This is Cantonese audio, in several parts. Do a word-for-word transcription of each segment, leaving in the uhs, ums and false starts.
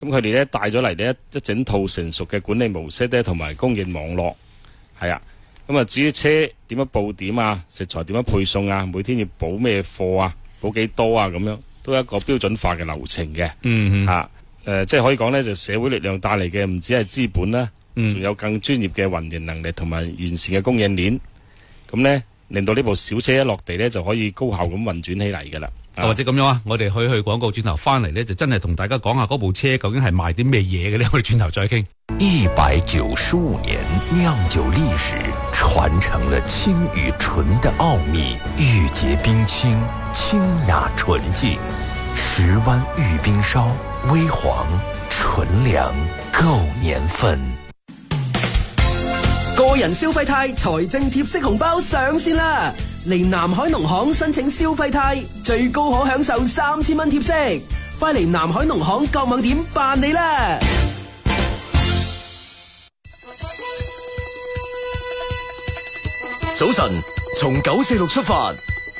咁佢哋咧帶咗嚟呢一一整套成熟嘅管理模式咧，同埋供應網絡，係啊。咁啊，至於車點樣報點啊，食材點樣配送啊，每天要補咩貨啊，補幾多啊，咁樣都係一個標準化嘅流程嘅。 嗯嗯。 啊，誒、呃，即係可以講咧，就社會力量帶嚟嘅唔止係資本啦，仲、嗯、有更專業嘅運營能力同埋完善嘅供應鏈。咁咧，令到呢部小車一落地咧，就可以高效咁運轉起嚟噶啦。 啊、或者咁樣啊，我哋去去廣告轉頭翻嚟咧，就真係同大家講下嗰部車究竟係賣啲咩嘢嘅咧。我哋轉頭再傾。 一百九十五年釀酒歷史，傳承了清與純的奧秘，玉潔冰清，清雅純淨。十灣玉冰燒，微黃純糧，夠年份。 個人消費貸財政貼息紅包上線啦！嚟南海農行申請消費貸，最高可享受三千蚊貼息。快嚟南海農行各網點辦理啦！ 早晨，從九四六出發。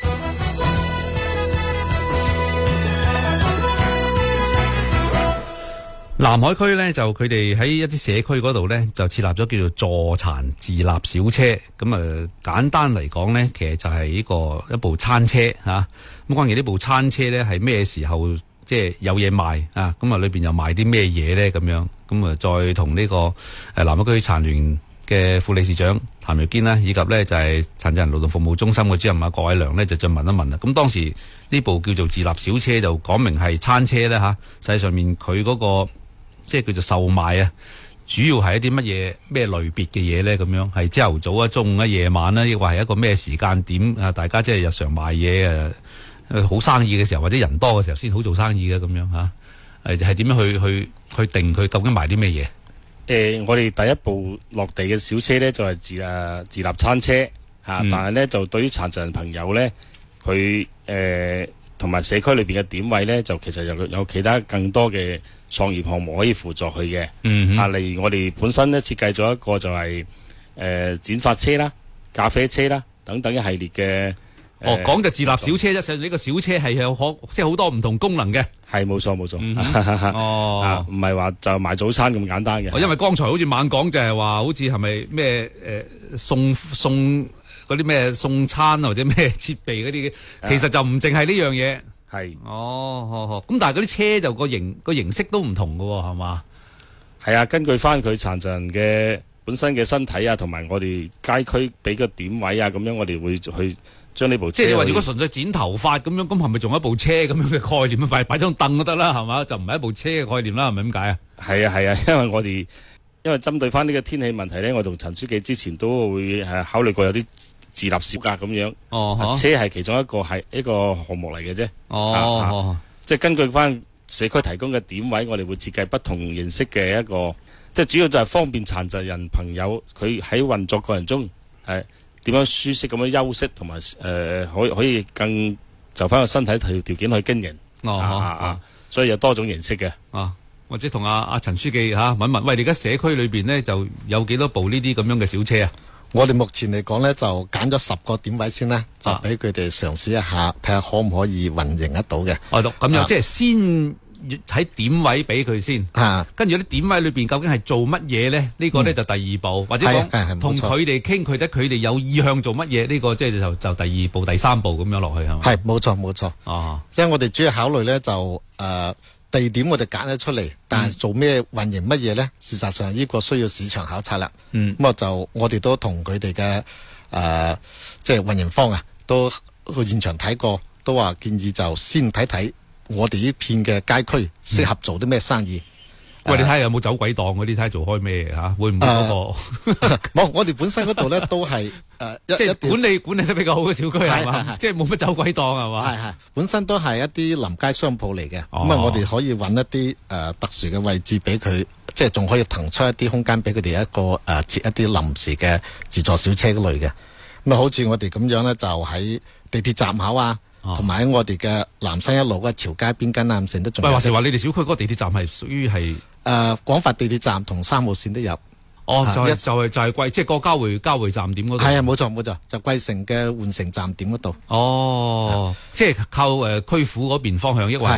南海區咧就佢哋喺一啲社區嗰度咧就設立咗叫做助殘自立小車，咁啊簡單嚟講咧，其實就係呢個一部餐車吓。咁關鍵呢部餐車咧係咩時候即係有嘢賣啊？咁啊裏邊又賣啲咩嘢咧？咁樣咁啊再同呢個誒南海區殘聯嘅副理事長譚耀堅啦，以及咧就係殘疾人勞動服務中心嘅主任啊郭偉良咧就再問一問啦。咁當時呢部叫做自立小車就講明係餐車咧吓，實際上面佢嗰個即係叫做售賣啊，主要係一啲乜嘢咩類別嘅嘢咧？咁樣係朝頭早啊、中午啊、夜晚啦，抑或係一個咩時間點啊？大家即係日常賣嘢誒，好生意嘅時候或者人多嘅時候先好做生意嘅咁樣吓，係係點樣去去去定佢究竟賣啲咩嘢？ 誒、呃，我哋第一部落地嘅小車咧就係、是、自誒自立餐車吓、啊嗯，但係咧就對於殘疾人朋友咧，佢誒同埋社區裏邊嘅點位咧，就其實有有其他更多嘅創業項目可以輔助佢嘅。嗯，啊，例如我哋本身咧設計咗一個就係、是、誒、呃、剪髮車啦、咖啡車啦等等一系列嘅。 哦，講就自立小車啫，實際上呢個小車係有可即係好多唔同功能嘅。 係冇錯冇錯。 嗯、哦， 唔係話就賣早餐咁簡單嘅。 因為剛才好似猛講就係話，好似係咪咩誒送送嗰啲咩送餐或者咩設備嗰啲，其實就唔淨係呢樣嘢。 係。 哦，好好。咁但係嗰啲車就個形個形式都唔同㗎喎，係嘛？ 係啊，根據翻佢殘疾人嘅本身嘅身體啊，同埋我哋街區俾個點位啊，咁樣我哋會去。將呢部車， 即係你話如果純粹剪頭髮咁樣，咁係咪仲有一部車咁樣嘅概念啊？擺擺張凳都得啦，係嘛？就唔係一部車嘅概念啦，係咪咁解啊？係啊係啊，因為我哋因為針對翻呢個天氣問題咧，我同陳書記之前都會係考慮過有啲自立小格咁樣。哦，啊、車係其中一個係一個項目嚟嘅啫。哦，啊啊、即係根據翻社區提供嘅點位，我哋會設計不同形式嘅一個，即係主要就係方便殘疾人朋友佢喺運作過程中係。點樣舒適咁樣休息，同埋誒可以可以更就翻個身體條條件去經營。哦，啊啊啊所以有多種形式嘅。啊， 或者同阿阿陳書記吓問問，喂，你而家社區裏邊咧就有幾多部呢啲咁樣嘅小車啊？ 我哋目前嚟講咧就揀咗十個點位先啦，就俾佢哋嘗試一下，睇下可唔可以運營得到嘅。 哦，咁樣、啊、即係先。喺點位俾佢先，啊、跟住啲點位裏邊究竟係做乜嘢咧？呢、這個咧、嗯、就第二步，或者講同佢哋傾，佢得佢哋有意向做乜嘢？呢、這個即係就就第二步、第三步咁樣落去係嘛？ 係冇錯冇錯。哦，因為我哋主要考慮咧就誒、呃、地點我哋揀得出嚟，但係做咩運營乜嘢咧？事實上呢個需要市場考察啦。嗯，咁啊就我哋都同佢哋嘅誒即係運營方啊，都去現場睇過，都話建議就先睇睇。我哋呢片嘅街區適合做啲咩生意？ 喂，你睇下有冇走鬼檔嗰啲，睇下做開咩吓？會唔會嗰個？ 冇，我哋本身嗰度咧都係誒，即係管理管理得比較好嘅小區係嘛？即係冇乜走鬼檔係嘛？ 係係，本身都係一啲臨街商鋪嚟嘅。咁啊，我哋可以揾一啲誒特殊嘅位置俾佢，即係仲可以騰出一啲空間俾佢哋一個誒設一啲臨時嘅自助小車嗰類嘅。咁啊，好似我哋咁樣咧，就喺地鐵站口啊。同埋喺我哋嘅南新一路嘅潮街邊跟啊，成都仲。喂， 話時話你哋小區嗰個地鐵站係屬於係誒廣發地鐵站同三號線都有。 哦，就係、是、就係、是、就係、是、貴，即係個交匯交匯站點嗰度。 係啊，冇錯冇錯，就貴城嘅換乘站點嗰度。 哦，即係靠誒區府嗰邊方向，抑或係